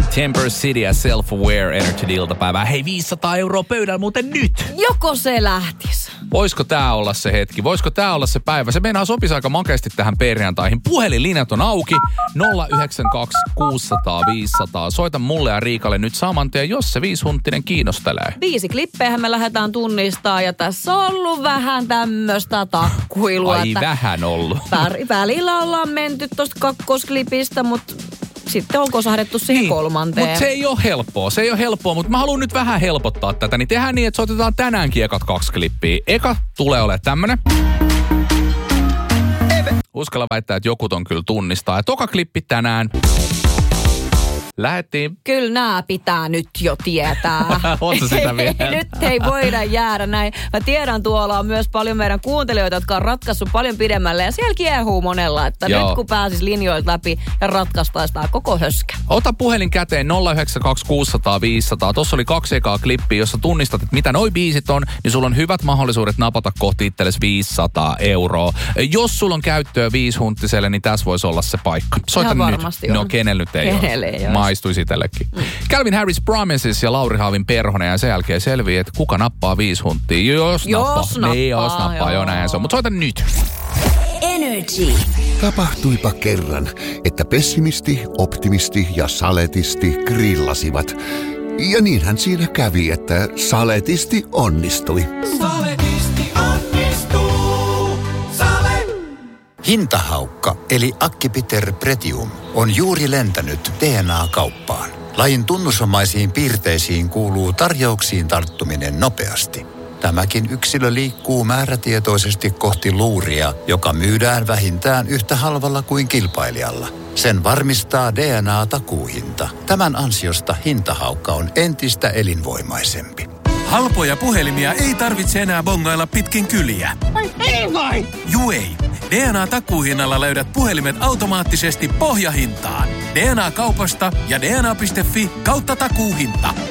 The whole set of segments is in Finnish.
Temper City ja Self-Aware Energy-iltapäivää. Hei, 500 € pöydällä muuten nyt. Joko se lähtis? Voisiko tää olla se hetki? Voisiko tää olla se päivä? Se meinaa sopisi aika makeasti tähän perjantaihin. Puhelinlinjat on auki. 092 600 500. Soita mulle ja Riikalle nyt saman tien, jos se 5-hunttinen kiinnostelee. 5 klippejähän me lähdetään tunnistaa ja tässä on ollut vähän tämmöistä takkuilua. Ai vähän ollut. Välillä ollaan menty tosta kakkosklipistä, mutta sitten on kosahdettu siihen kolmanteen. Mutta se ei ole helppoa, mutta mä haluan nyt vähän helpottaa tätä. Niin tehdään niin, että soitetaan tänäänkin ekat 2 klippiä. Eka tulee olemaan tämmönen. Uskalla väittää, että joku ton kyllä tunnistaa. Ja toka klippi tänään. Lähettiin. Kyllä nää pitää nyt jo tietää. Ootko sitä vielä? Nyt ei voida jäädä näin. Mä tiedän, tuolla on myös paljon meidän kuuntelijoita, jotka on ratkaissut paljon pidemmälle. Ja siellä kiehuu monella, että Nyt kun pääsis linjoilta läpi ja ratkaistaisi tää koko höskä. Ota puhelin käteen 092 600 500. Tossa oli 2 ekaa klippiä, jossa tunnistat, että mitä noi biisit on, niin sulla on hyvät mahdollisuudet napata kohti itsellesi 500 €. Jos sulla on käyttöä 5-hunttiselle, niin tässä voisi olla se paikka. Soita nyt. On. No kenellä nyt ei ole. Maistuisi itsellekin. Calvin Harris Promises ja Lauri Haavin Perhonen ja sen jälkeen selvii, että kuka nappaa 5 hunttia. Jos nappaa, joo näin se on. Mutta soita nyt. Energy. Tapahtuipa kerran, että pessimisti, optimisti ja saletisti grillasivat. Ja niinhän siinä kävi, että saletisti onnistui. Saletisti onnistuu. Hintahaukka eli Acipiter pretium on juuri lentänyt DNA-kauppaan. Lajin tunnusomaisiin piirteisiin kuuluu tarjouksiin tarttuminen nopeasti. Tämäkin yksilö liikkuu määrätietoisesti kohti luuria, joka myydään vähintään yhtä halvalla kuin kilpailijalla. Sen varmistaa DNA-takuuhinta. Tämän ansiosta hintahaukka on entistä elinvoimaisempi. Halpoja puhelimia ei tarvitse enää bongailla pitkin kyliä. Juu ei. DNA-takuuhinnalla löydät puhelimet automaattisesti pohjahintaan. DNA-kaupasta ja dna.fi/takuuhinta.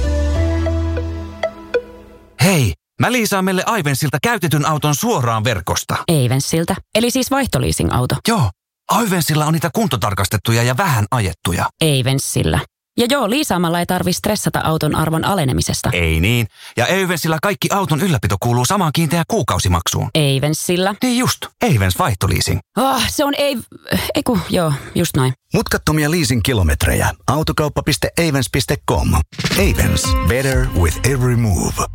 Hei, mä liisaan meille Aivensilta käytetyn auton suoraan verkosta. Aivensilta? Eli siis vaihtoliising-auto? Joo, Aivensilla on niitä kuntotarkastettuja ja vähän ajettuja. Aivensilla. Ja joo, liisaamalla ei tarvitse stressata auton arvon alenemisesta. Ei niin. Ja Aivensilla kaikki auton ylläpito kuuluu samaan kiinteään kuukausimaksuun. Aivensilla? Niin just, Aivens vaihtoliising. Se on joo, just noin. Mutkattomia leasing-kilometrejä. Autokauppa.aivens.com. Aivens. Better with every move.